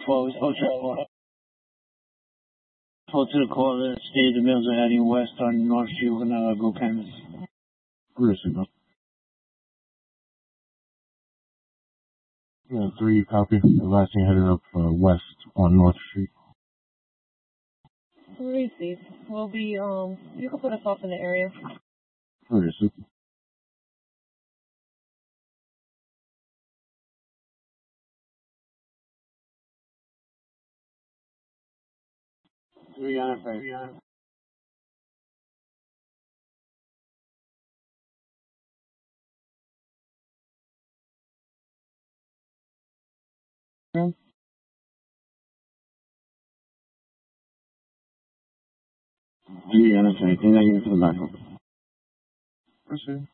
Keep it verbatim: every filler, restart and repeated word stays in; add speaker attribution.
Speaker 1: twelve is Hotel one. Hotel call, stay the mills are heading west on North Street, we're gonna go canvas.
Speaker 2: Good signal. Yeah, three copy. The last thing headed up uh, west on North Street.
Speaker 3: Receive. We'll be, um, you can put us off in the area.
Speaker 2: Okay, super.
Speaker 1: Three on it, three on it.
Speaker 2: Yeah.
Speaker 1: Three on it, I think I can put it back up.
Speaker 2: Proceed.